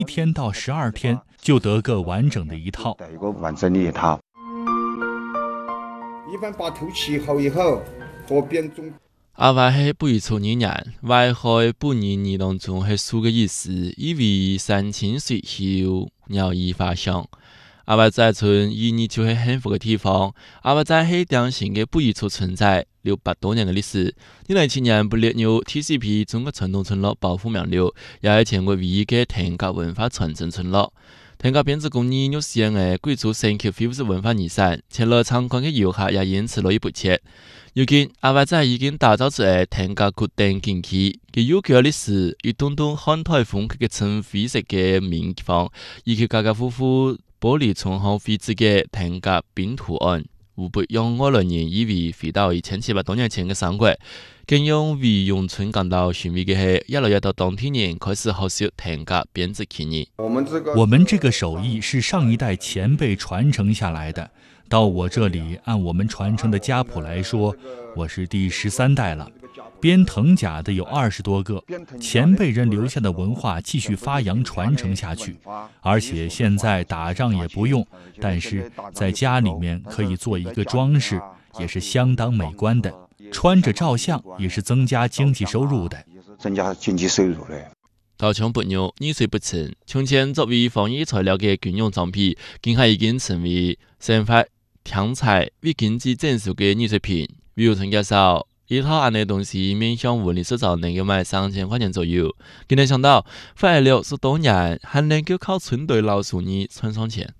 天到12天就得个完整的一套。 一般把头起好以后，和边中。 阿外係不如初二年，外海本年年當中係數個意思，以為3000歲後鳥意發祥。阿外在村以年就係幸福嘅地方，阿外在係典型嘅不宜處存在600多年嘅歷史。2007年不列入 TCP 中國傳統村落保護名錄，也係全國唯一嘅田家文化傳承村落。田家編織工藝有限嘅貴族升級非物質文化遺產，前來參觀嘅遊客也因此絡繹不絕。如今阿外仔已經打造出嘅田家古典景區，佢悠久嘅歷史與東東漢台風格嘅陳灰色嘅民房，以及家家戶戶玻璃窗後繪製嘅田家餅圖案，無不讓外來人以為回到1700多年前嘅生活。更讓為永春感到欣慰嘅係，越來越多當地人開始學習田家編織技藝。 我們這個手藝是上一代前輩傳承下來的，到我這裡按我們傳承的家譜來說，我是第13代了。編藤甲的有20多個，前輩人留下的文化繼續發揚傳承下去，而且現在打仗也不用，但是在家裡面可以做一個裝飾，也是相當美觀的。穿着照相也是增加經濟收入的。 刀槍不入，泥水不侵。從前作為防疫材料嘅軍用裝備，今係已經成為生活添彩為經濟增收嘅藝術品。比如陳介紹，一套安嘅東西面向物理市場能夠賣3000塊錢左右。今天想到，花了60多年，還能夠靠村隊老鼠泥賺上錢。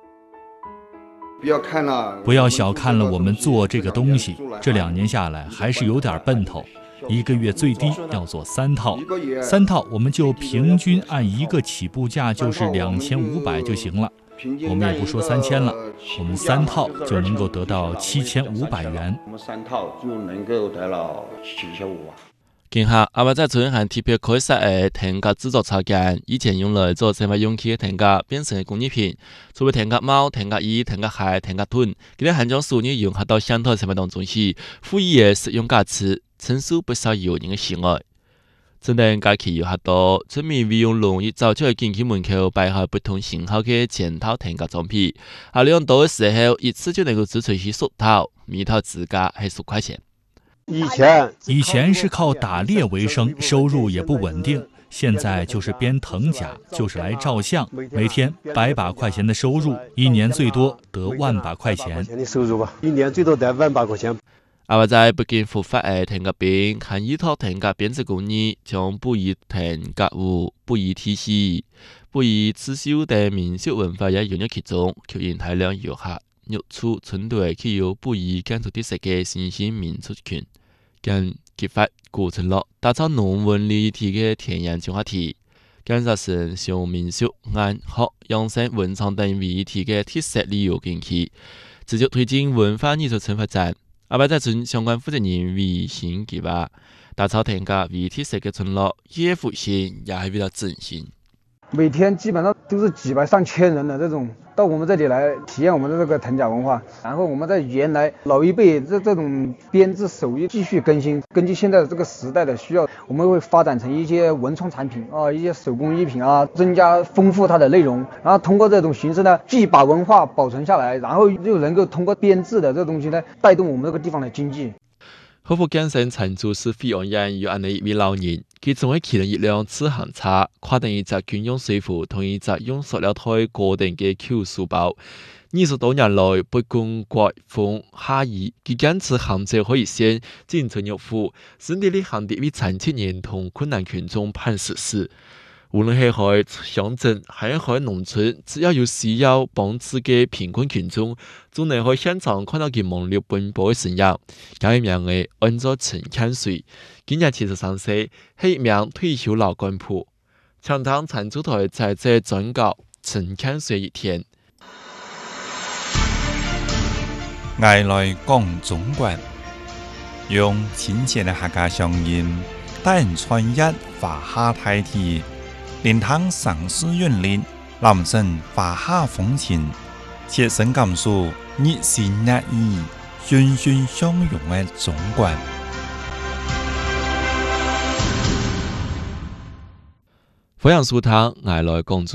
不要小看了我們做這個東西，這2年下來還是有點奔頭。1個月最低要做3套，3套我們就平均按一個起步價就是2500就行了。我們也不說3000了，我們3套就能夠得到7500元。 今下阿外仔村還特別開設嘅田家製作車間，以前用來做生活用器嘅田家變成工藝品，除咗田家帽、田家衣、田家鞋、田家盾，佢哋還將所有融合到鄉土生活當中去，賦予嘅實用價值，深受不少遊人嘅喜愛。正當假期遊客多，村民會用籠一早就喺景區門口擺好不同型號嘅全套田家裝備，下量多嘅時候一次就能夠製出去10套，每套自價係10塊錢。 以前是靠打獵為生，收入也不穩定。現在就是編藤甲，就是來照相，每天100把塊錢的收入，1年最多得100把塊錢。 1年最多得100把塊錢。 阿外仔不僅復發嘅田家餅，還依託田家編織工藝，將布藝田家舞、布藝體系、布藝刺繡等民俗文化也融入其中，吸引大量遊客入厝村隊具有布藝建築特色嘅新興民族群。更激發古村落打造農文理一體嘅田園文化體，更達成將民俗、藝學、養生、文創等為一體嘅特色旅遊景區，持續推進文化藝術村發展。阿外仔村相關負責人為新計劃，打造田家為特色嘅村落，也復興也係為了振興。 每天基本上都是幾百上千人的這種到我們這裡來體驗我們的這個藤甲文化，然後我們在原來老一輩這種編織手藝繼續更新，根據現在的這個時代的需要，我們會發展成一些文創產品啊，一些手工藝品啊，增加豐富它的內容，然後通過這種形式呢，既把文化保存下來，然後又能夠通過編織的這東西呢，帶動我們這個地方的經濟。 好福建省陳竹市惠安縣有安尼一位老人，佢總係騎了一輛自行車，跨定一隻軍用水壺同一隻用塑料袋固定嘅舊書包。20多年來，不管刮風下雨，佢堅持行走可以先進城入府，甚至你行啲為殘疾人同困難群眾辦實事。無論係喺鄉鎮，還是喺農村，只要有需要幫助嘅貧困群眾，總能喺現場看到佢忙碌奔波嘅身影。有一名嘅按照陳慶水，今年73歲，係一名退休老幹部。長塘陳竹台在這專稿陳慶水一天。 愛來講中國，用親切嘅客家聲音，帶人穿越華夏大地。連趟城市園林，男生華夏風情，切身感受熱情熱意、欣欣相融嘅中國。 歡迎收聽《愛來講中》。